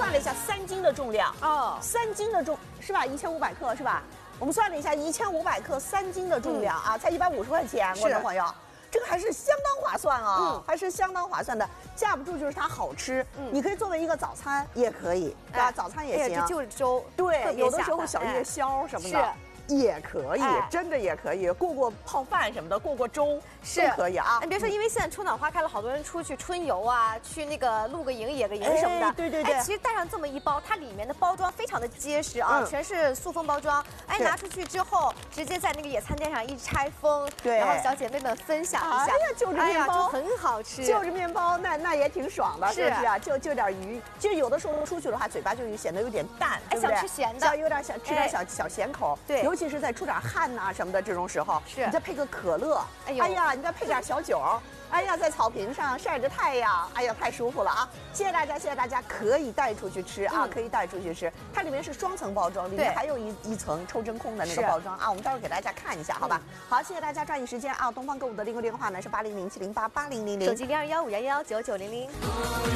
算了一下，3斤的重量哦，3斤的重是吧？1500克是吧？我们算了一下，1500克3斤的重量啊，才150块钱，观众朋友。 这个还是相当划算啊，还是相当划算的。架不住就是它好吃，你可以作为一个早餐也可以，对吧？早餐也行。 这就是粥， 对，有的时候小夜宵什么的。 也可以，真的也可以过泡饭什么的，过粥都可以啊。 你别说，因为现在春暖花开了，好多人出去春游啊，去那个露个营、野个营什么的。 对对对。 哎，其实带上这么一包，它里面的包装非常的结实啊，全是塑封包装。哎，拿出去之后，直接在那个野餐垫上一拆封， 对， 然后小姐妹们分享一下。 哎呀，就着面包， 就很好吃。 就着面包，那也挺爽的，是不是啊？就点鱼，就有的时候出去的话，嘴巴就显得有点淡， 哎，想吃咸的， 有点想吃点小咸口。对，尤其是在出点汗呐什么的这种时候，你再配个可乐，哎呀，你再配点小酒，哎呀，在草坪上晒着太阳，哎呀，太舒服了啊！谢谢大家，谢谢大家，可以带出去吃啊，可以带出去吃。它里面是双层包装，里面还有一层抽真空的那个包装啊，我们待会儿给大家看一下，好吧？好，谢谢大家，抓紧时间啊！东方购物的订购电话呢是8007088000， 手机0215119990。